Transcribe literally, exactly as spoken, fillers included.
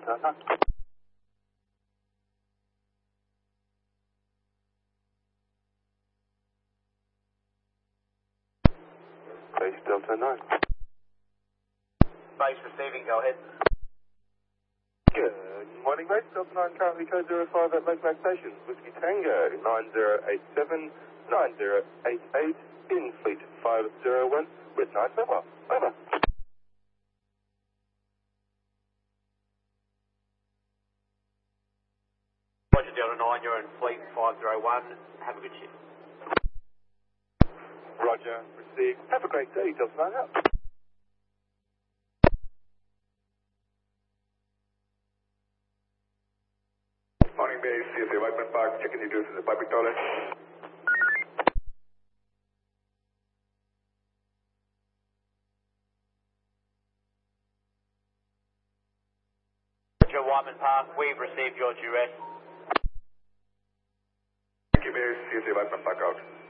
Delta. Base Delta nine. Base receiving, go ahead. Good morning, base Delta nine, currently code zero five at Lake Mac Station. Whiskey Tango nine zero eight seven nine zero eight eight in Fleet five zero one with night mobile. Over. Roger, Delta nine, you're in Fleet five zero one. Have a good shift. Roger, received. Have a great day, Delta nine out. Morning base, C S A Whiteman Park, checking details in the public toilet. Roger, Whiteman Park, we've received your duress. Thank you base, C S A Whiteman Park out.